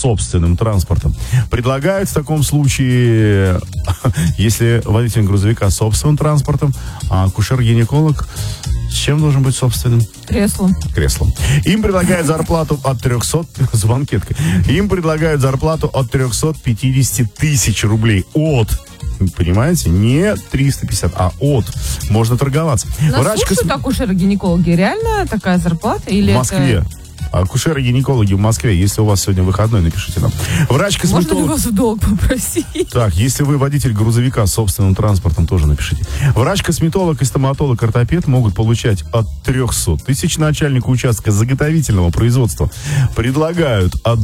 собственным транспортом. Предлагают в таком случае, если водитель грузовика с собственным транспортом, а акушер-гинеколог с чем должен быть собственным? Креслом. Им предлагают зарплату от 300... с банкеткой. Им предлагают зарплату от 350 тысяч рублей. Понимаете? Не 350, а от. Можно торговаться. Нас слушают акушеры-гинекологи. Реально такая зарплата? Или в Москве. Это... Акушеры-гинекологи в Москве, если у вас сегодня выходной, напишите нам. Врач-косметолог... Можно ли вас в долг попросить? Так, если вы водитель грузовика с собственным транспортом, тоже напишите. Врач-косметолог и стоматолог-ортопед могут получать от 300 тысяч. Начальнику участка заготовительного производства предлагают от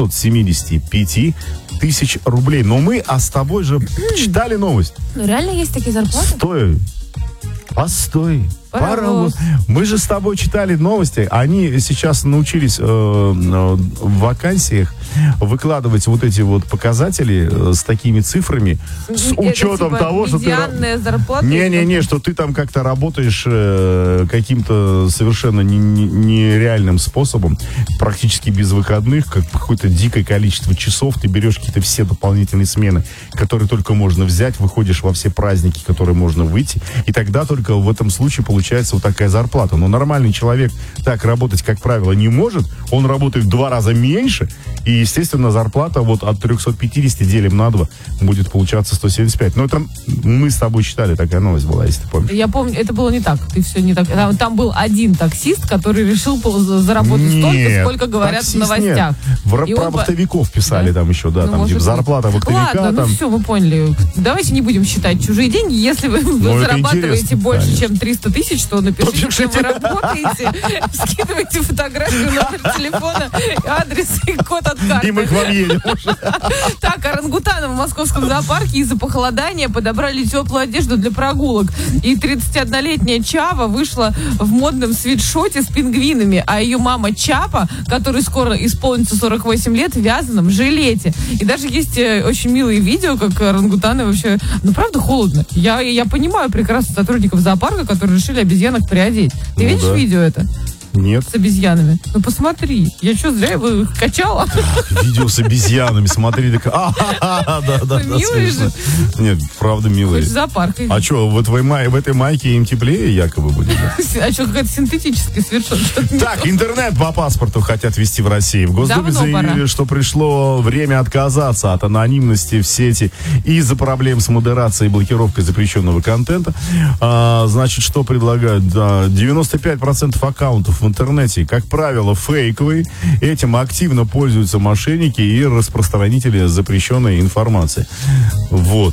275 тысяч рублей. Но мы, с тобой же читали новость. Ну, реально есть такие зарплаты? Постой. Мы же с тобой читали новости. Они сейчас научились в вакансиях выкладывать вот эти вот показатели с такими цифрами, с учетом типа того, что ты... зарплата? Не, что ты там как-то работаешь каким-то совершенно нереальным способом, практически без выходных, как какое-то дикое количество часов, ты берешь какие-то все дополнительные смены, которые только можно взять, выходишь во все праздники, которые можно выйти, и тогда только в этом случае получается вот такая зарплата. Но нормальный человек так работать, как правило, не может. Он работает в 2 раза меньше. И, естественно, зарплата вот от 350 делим на 2 будет получаться 175. Но это мы с тобой читали, такая новость была, если ты помнишь. Я помню, это было не так. Ты все не так. Там был один таксист, который решил заработать столько, сколько говорят в новостях. Про оптовиков писали там еще, да, там типа зарплата оптовика. Ладно, там... все, мы поняли. Давайте не будем считать чужие деньги. Если вы зарабатываете больше, чем 300 тысяч, то напишите, где вы работаете, скидывайте фотографию, номер телефона, адрес и код от карты. И мы к вам едем. Так, орангутаны в московском зоопарке из-за похолодания подобрали теплую одежду для прогулок. И 31-летняя Чава вышла в модном свитшоте с пингвинами, а ее мама Чапа, которой скоро исполнится 48 лет, в вязаном жилете. И даже есть очень милые видео, как орангутаны вообще... Ну, правда, холодно. Я понимаю прекрасно сотрудников зоопарка, которые решили обезьянок приодеть. Ты видишь видео это? Нет. С обезьянами. Ну, посмотри. Я что, зря его качала? Видео с обезьянами. Смотри, так... Да, милые же. Нет, правда, милые. Хоть в зоопарк. А что, в этой майке им теплее якобы будет? А что, какой-то синтетический свитшот? Так, интернет по паспорту хотят ввести в России. В Госдуме заявили, что пришло время отказаться от анонимности в сети из-за проблем с модерацией и блокировкой запрещенного контента. Значит, что предлагают? 95% аккаунтов в интернете, как правило, фейковые. Этим активно пользуются мошенники и распространители запрещенной информации. Вот.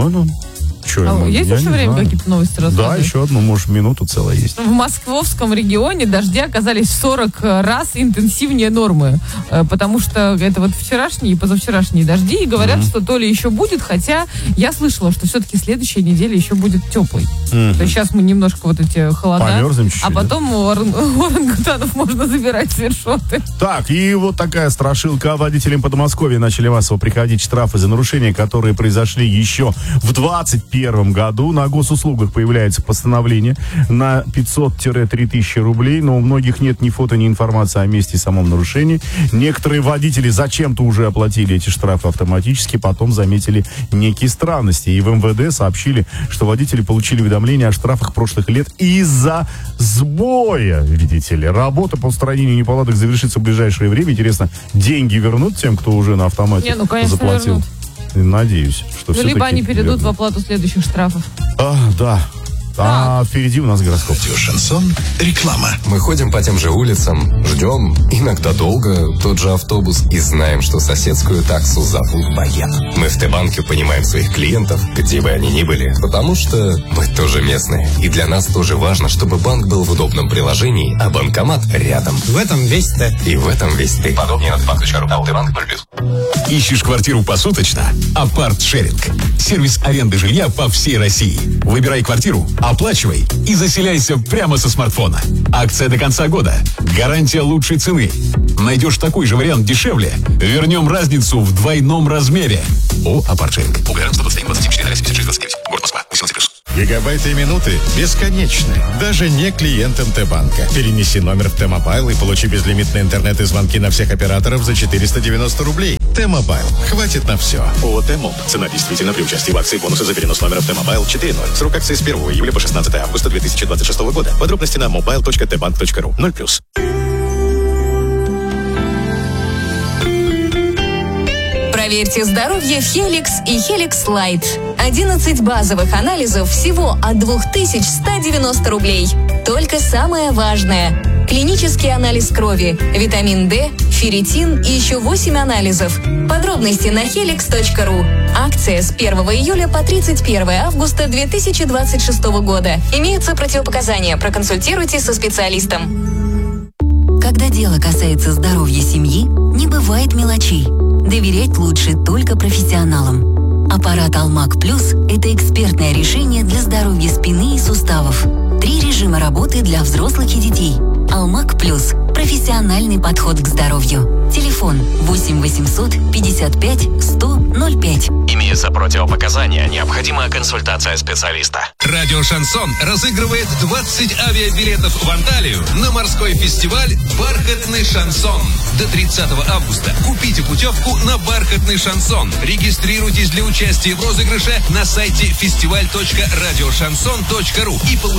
Есть еще время какие-то новости рассказывать? Да, еще одну, может, минуту целая есть. В московском регионе дожди оказались в 40 раз интенсивнее нормы, потому что это вот вчерашние и позавчерашние дожди, и говорят, что то ли еще будет, хотя я слышала, что все-таки следующая неделя еще будет теплой. То есть сейчас мы немножко вот эти холода, померзнем чуть-чуть, а потом у орангутанов можно забирать свитшоты. Так, и вот такая страшилка. Водителям Подмосковья начали массово приходить штрафы за нарушения, которые произошли еще в 2021 году. На госуслугах появляется постановление на 500-3000 рублей, но у многих нет ни фото, ни информации о месте и самом нарушении. Некоторые водители зачем-то уже оплатили эти штрафы автоматически, потом заметили некие странности. И в МВД сообщили, что водители получили уведомления о штрафах прошлых лет из-за сбоя, видите ли. Работа по устранению неполадок завершится в ближайшее время. Интересно, деньги вернут тем, кто уже на автомате заплатил? Вернут. Надеюсь, что все-таки... Либо они перейдут в оплату следующих штрафов. Да. А впереди у нас гороскоп. Шансон. Реклама. Мы ходим по тем же улицам, ждем, иногда долго, тот же автобус, и знаем, что соседскую таксу зовут Баян. Мы в Т-банке понимаем своих клиентов, где бы они ни были, потому что мы тоже местные. И для нас тоже важно, чтобы банк был в удобном приложении, а банкомат рядом. В этом весь Т. И в этом весь Ты. Подробнее на tbank.ru. А у Т-банк 0+. Ищешь квартиру посуточно? Апарт-шеринг. Сервис аренды жилья по всей России. Выбирай квартиру, оплачивай и заселяйся прямо со смартфона. Акция до конца года. Гарантия лучшей цены. Найдешь такой же вариант дешевле, вернем разницу в двойном размере. Апарт-шеринг. УГРН 121-24-76-29. Город Москва. 18+. Гигабайты и минуты бесконечны, даже не клиентам Т-банка. Перенеси номер в Т-мобайл и получи безлимитный интернет и звонки на всех операторов за 490 рублей. Т-Мобайл. Хватит на все. ООО «Т-Моб». Цена действительно при участии в акции бонусы за перенос номера в Т-Мобайл 4.0. Срок акции с 1 июля по 16 августа 2026 года. Подробности на mobile.tbank.ru. 0+. Проверьте здоровье в Helix и Helix Light. 11 базовых анализов всего от 2190 рублей. Только самое важное. Клинический анализ крови, витамин D, ферритин и еще 8 анализов. Подробности на helix.ru. Акция с 1 июля по 31 августа 2026 года. Имеются противопоказания. Проконсультируйтесь со специалистом. Когда дело касается здоровья семьи, не бывает мелочей. Доверять лучше только профессионалам. Аппарат Алмаг Плюс – это экспертное решение для здоровья спины и суставов. 3 режима работы для взрослых и детей. Алмаг Плюс – профессиональный подход к здоровью. Телефон 8 800 55 100 05. Имеются противопоказания, необходима консультация специалиста. Радио «Шансон» разыгрывает 20 авиабилетов в Анталию на морской фестиваль «Бархатный шансон». До 30 августа купите путевку на «Бархатный шансон». Регистрируйтесь для участия в розыгрыше на сайте festival.radioshanson.ru и получите